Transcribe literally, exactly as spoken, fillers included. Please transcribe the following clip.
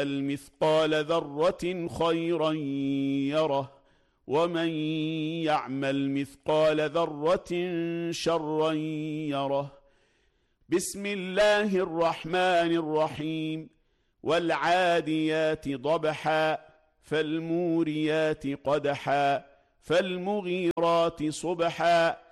مثقال ذرة خيرا يره ومن يعمل مثقال ذرة شرا يره. بسم الله الرحمن الرحيم. والعاديات ضبحا فالموريات قدحا فالمغيرات صبحا